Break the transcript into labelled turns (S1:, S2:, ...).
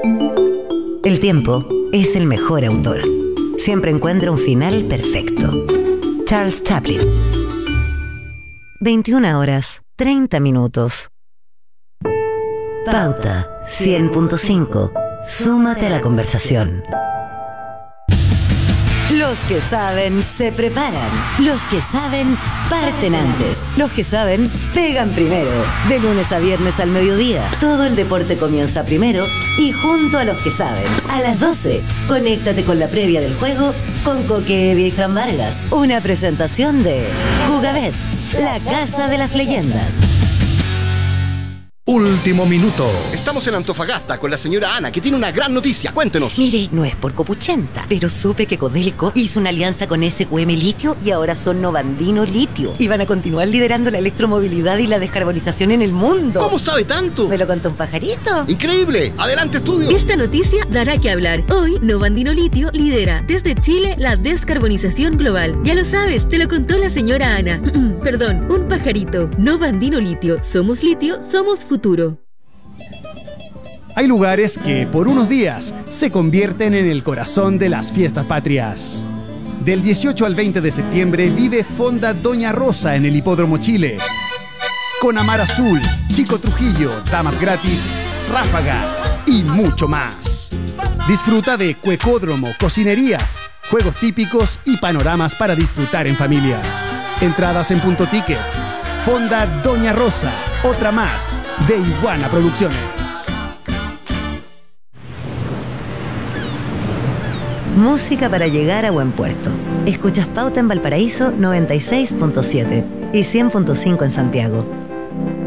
S1: El tiempo es el mejor autor. Siempre encuentra un final perfecto. Charles Chaplin. 21:30. Pauta 100.5. Súmate a la conversación. Los que saben se preparan. Los que saben parten antes. Los que saben pegan primero. De lunes a viernes al mediodía. Todo el deporte comienza primero y junto a los que saben. A las 12, conéctate con la previa del juego con Coque Evia y Fran Vargas. Una presentación de Jugabet, la casa de las leyendas.
S2: Último minuto. Estamos en Antofagasta con la señora Ana, que tiene una gran noticia. Cuéntenos.
S1: Mire, no es por copuchenta, pero supe que Codelco hizo una alianza con SQM Litio y ahora son Novandino Litio. Y van a continuar liderando la electromovilidad y la descarbonización en el mundo.
S2: ¿Cómo sabe tanto?
S1: ¿Me lo contó un pajarito?
S2: ¡Increíble! ¡Adelante, estudio!
S3: Esta noticia dará que hablar. Hoy, Novandino Litio lidera desde Chile la descarbonización global. Ya lo sabes, te lo contó la señora Ana. Perdón, un pajarito. Novandino Litio. Somos litio, somos futuro.
S4: Hay lugares que por unos días se convierten en el corazón de las fiestas patrias. Del 18 al 20 de septiembre vive Fonda Doña Rosa en el Hipódromo Chile. Con Amar Azul, Chico Trujillo, Damas Gratis, Ráfaga y mucho más. Disfruta de cuecódromo, cocinerías, juegos típicos y panoramas para disfrutar en familia. Entradas en Punto Ticket. Fonda Doña Rosa, otra más de Iguana Producciones.
S1: Música para llegar a buen puerto. Escuchas Pauta en Valparaíso 96.7 y 100.5 en Santiago.